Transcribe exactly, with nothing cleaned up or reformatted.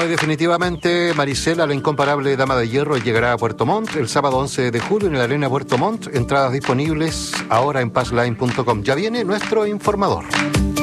Bueno, y definitivamente Marisela, la incomparable Dama de Hierro, llegará a Puerto Montt el sábado once de julio en la Arena Puerto Montt. Entradas disponibles ahora en passline punto com. Ya viene nuestro informador.